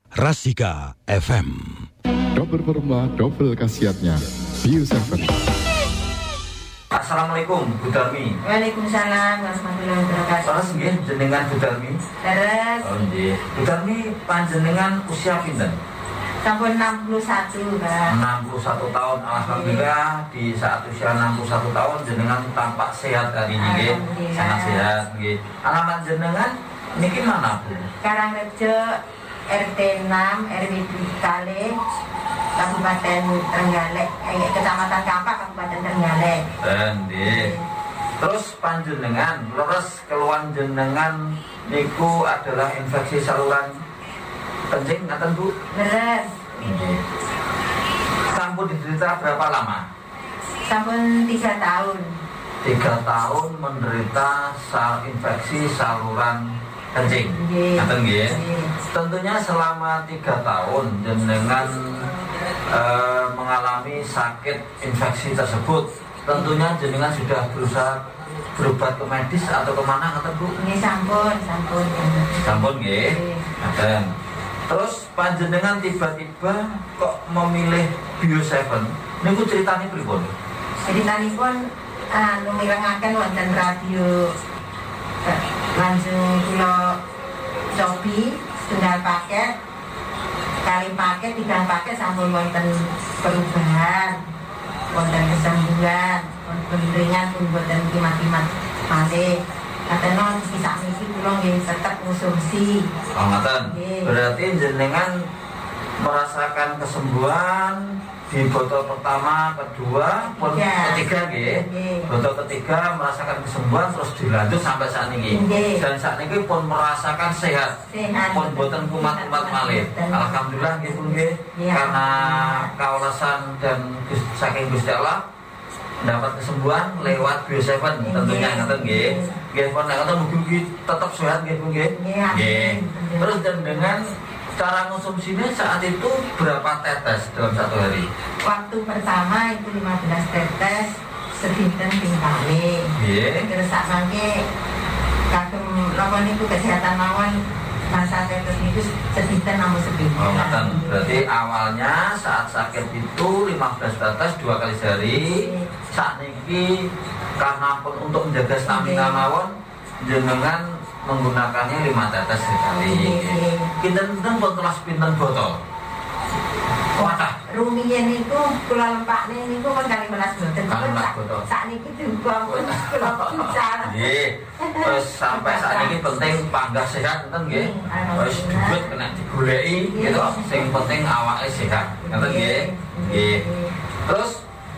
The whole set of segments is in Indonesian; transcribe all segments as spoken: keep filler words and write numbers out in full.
Rasika F M. Double formula, double khasiatnya. Bio tujuh. Assalamualaikum Bu Darmi. Waalaikumsalam warahmatullahi wabarakatuh. Terus nggih jenengan Bu Darmi? Terus Oh nggih. Bu Darmi panjenengan usia pinten? sampun enam puluh satu, Pak. enam puluh satu tahun. Alhamdulillah di saat usia enam puluh satu tahun jenengan tampak sehat hari ini nggih. Sangat sehat nggih. Alamat jenengan niki mana Bu? Karangrejo R T enam R W Kale Kabupaten Trenggalek, eh, Kecamatan Kampak, Kabupaten Trenggalek. Nggih. Terus panjenengan leres keluhan jenengan niku adalah infeksi saluran kencing ngaten Bu? Leres. Nggih. Sampun diderita berapa lama? Sampun tiga tahun. Tiga tahun menderita sal infeksi saluran kencing. Nggih. Ngaten nggih. Nggih. Tentunya selama tiga tahun jenengan eh, mengalami sakit infeksi tersebut. Tentunya jenengan sudah berusaha berobat ke medis atau kemana ngaten Bu? Ini sampun, sampun. Sampun nggih. Nggih. Ngaten. Terus panjenengan tiba-tiba kok memilih Bio tujuh? Niku ceritanya pripun? Ceritanipun anu mirengaken wonten radio eh, langsung kula cobi setunggal paket kali paket tiga paket sampun wonten perubahan, wonten kesembuhan, wonten ringan pun wonten kimat-kimat malih. Katenon bisa niki kula nggih tetep konsumsi. Oh ngaten. Nggih. Berarti jenengan merasakan kesembuhan di botol pertama, kedua, pun Iya. ketiga nggih. Nggih. Botol ketiga merasakan kesembuhan terus dilanjut sampai saat ini. Nggih. Dan saat ini pun merasakan sehat. Sehat. Pun boten kumat-kumat malih. Boten. Alhamdulillah nggih pun nggih. Iya. Karena kaulasan dan Gus- saking Gusti Allah dapat kesembuhan lewat Bio tujuh tentunya ngaten nggih. Nggih pun nek ngoten mugi tetap sehat nggih pun nggih. Iya. Nggih. Terus dan dengan cara konsumsinya saat itu berapa tetes dalam satu hari? Waktu pertama itu lima belas tetes sedinten ping kali. Nggih. Terus sak mangke kagem napa niku kesehatan mawon masa tetes niku sedinten namung sepinten. Oh, ngaten. Berarti awalnya saat sakit itu lima belas tetes dua kali sehari. Saat niki karena pun untuk menjaga stamina mawon jenengan menggunakannya lima tetes sekali. Pinten-pinten pun kelas pinten botol. Wadah. Rumiyin niku kula lempakne niku kan kali melas boten. Kali melas boten. Sak niki duka pun kula picar. Nggih. Terus sampai saat ini penting panggah sehat enten nggih. Wis duit kena digoleki gitu. Sing penting awake sehat. Ngoten nggih. Nggih. Terus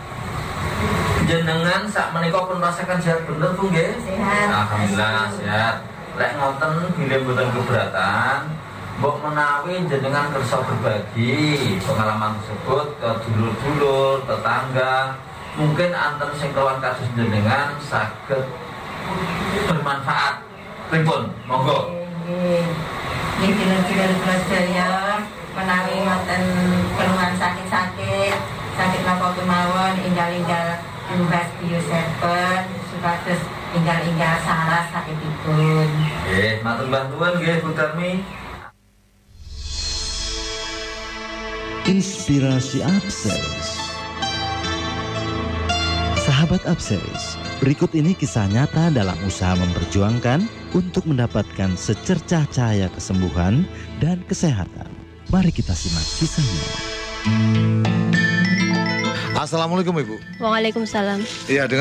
jenengan sak menika pun merasakan sehat bener Bu nggih? Sehat. Alhamdulillah sehat. Lek ngoten bilih mboten keberatan, mbok menawi jenengan kersa berbagi pengalaman tersebut ke dulur-dulur, tetangga, mungkin anten sing keluhan kasus jenengan saged bermanfaat. Pripun? Monggo. Nggih. Nggih dulur-dulur kula sedaya menawi wonten keluhan sakit-sakit, sakit napa kemawon inggal-inggal tumbas Bio tujuh supados inggal-inggal saras sakitipun. Nggih, matur bantuan nggih Bu Darmi. Inspirasi Upseries. Sahabat Upseries, berikut ini kisah nyata dalam usaha memperjuangkan untuk mendapatkan secercah cahaya kesembuhan dan kesehatan. Mari kita simak kisahnya. Assalamualaikum Ibu. Waalaikumsalam. Iya, dengan